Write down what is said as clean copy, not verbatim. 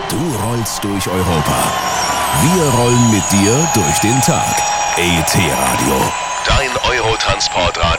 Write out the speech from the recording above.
Du rollst durch Europa. Wir rollen mit dir durch den Tag. ET Radio, dein Eurotransportradio.